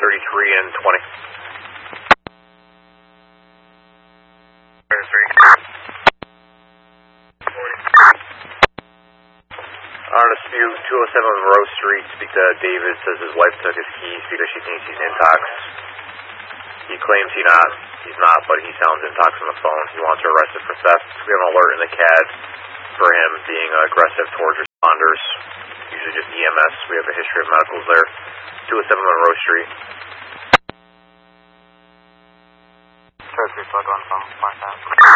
33 and 20. On dispute, 207 Monroe Street, speak to David, says his wife took his keys because she thinks he's intox. He claims he's not, but he sounds intox on the phone. He wants her arrested for theft. We have an alert in the CAD for him being aggressive towards responders, usually just EMS. We have a history of medicals there. 207 Monroe Street. Sure, 3 plug on phone, 5